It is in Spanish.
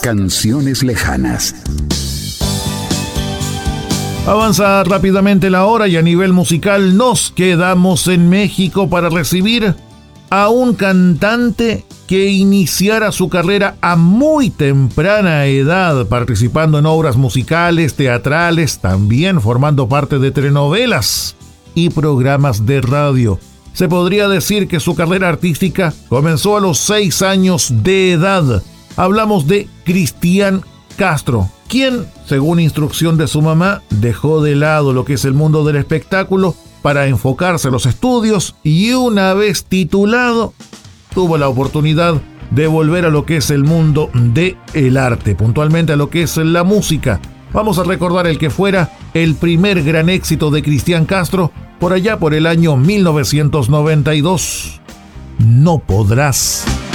Canciones lejanas. Avanza rápidamente la hora y a nivel musical nos quedamos en México para recibir a un cantante que iniciara su carrera a muy temprana edad, participando en obras musicales, teatrales, también formando parte de telenovelas y programas de radio. Se podría decir que su carrera artística comenzó a los 6 años de edad. Hablamos de Cristian Castro, quien, según instrucción de su mamá, dejó de lado lo que es el mundo del espectáculo para enfocarse en los estudios y una vez titulado, tuvo la oportunidad de volver a lo que es el mundo del arte, puntualmente a lo que es la música. Vamos a recordar el que fuera el primer gran éxito de Cristian Castro por allá por el año 1992. No podrás.